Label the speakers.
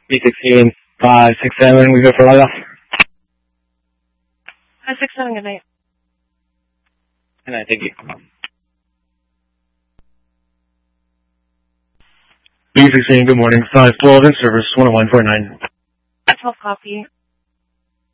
Speaker 1: B16, 567, we go for light off.
Speaker 2: 567, good night.
Speaker 1: Good night, thank you. B16, good morning, 512 in service, 10149.
Speaker 2: 12 copy.